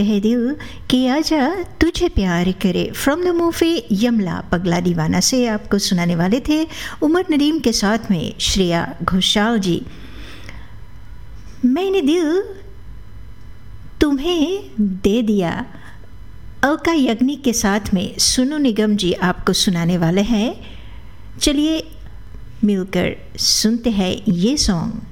है दिल कि आजा तुझे प्यार करे, फ्रॉम द मूवी यमला पगला दीवाना से आपको सुनाने वाले थे उमर नदीम के साथ में श्रेया घोषाल जी। मैंने दिल तुम्हें दे दिया अलका याग्निक के साथ में सोनू निगम जी आपको सुनाने वाले हैं। चलिए मिलकर सुनते हैं ये सॉन्ग।